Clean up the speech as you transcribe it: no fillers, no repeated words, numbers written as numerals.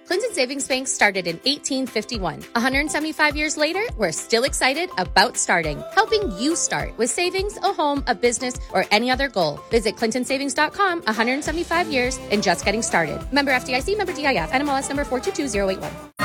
Clinton Savings Bank started in 1851. 175 years later, we're still excited about starting, helping you start with savings, a home, a business, or any other goal. Visit clintonsavings.com, 175 years and just getting started. Member FDIC, member DIF, NMLS number 422081.